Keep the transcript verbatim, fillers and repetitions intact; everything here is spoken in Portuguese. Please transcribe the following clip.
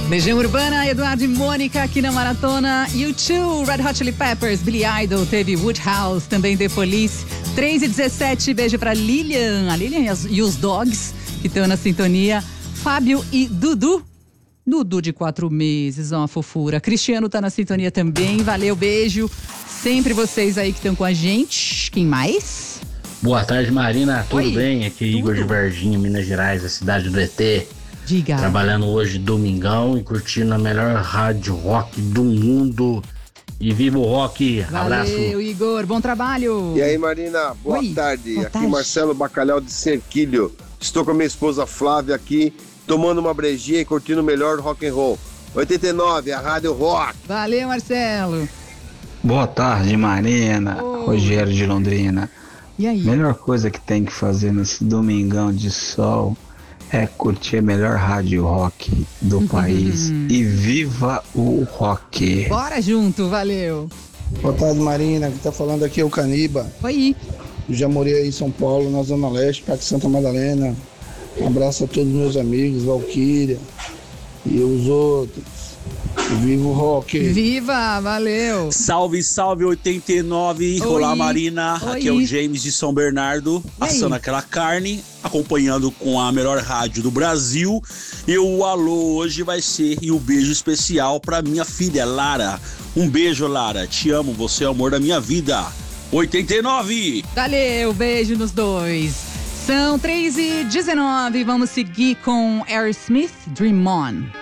Legião Urbana, Eduardo e Mônica aqui na Maratona. U dois, Red Hot Chili Peppers, Billy Idol, teve Woodhouse, também The Police. três e dezessete, beijo pra Lilian, a Lilian e, as, e os Dogs, que estão na sintonia. Fábio e Dudu. Dudu de quatro meses, ó, uma fofura. Cristiano tá na sintonia também, valeu, beijo. Sempre vocês aí que estão com a gente. Quem mais? Boa tarde, Marina, tudo Oi, bem? Aqui é Igor de Varginha, Minas Gerais, a cidade do E T. Diga. Trabalhando hoje domingão e curtindo a melhor rádio rock do mundo. E viva o rock! Abraço! Valeu, Igor, bom trabalho! E aí, Marina, boa Oi, tarde. boa aqui tarde. Marcelo Bacalhau de Cerquilho. Estou com a minha esposa Flávia aqui, tomando uma brejinha e curtindo o melhor do rock and roll. oitenta e nove, a Rádio Rock. Valeu, Marcelo! Boa tarde, Marina. Oi. Rogério de Londrina. E aí? Melhor coisa que tem que fazer nesse domingão de sol é curtir a melhor rádio rock do país. E viva o rock! Bora junto, valeu! Boa tarde, Marina. Quem tá falando aqui é o Caniba. Oi! Eu já morei aí em São Paulo, na Zona Leste, perto de Santa Madalena. Um abraço a todos os meus amigos, Valquíria e os outros. Viva o rock! Viva, valeu! Salve, salve oitenta e nove, olá Marina, Oi. aqui é o James de São Bernardo, E aí? assando aquela carne, acompanhando com a melhor rádio do Brasil. E o alô hoje vai ser e o beijo especial pra minha filha Lara. Um beijo, Lara, te amo, você é o amor da minha vida. oitenta e nove! Valeu, beijo nos dois. São três e dezenove, vamos seguir com Aerosmith, Dream On.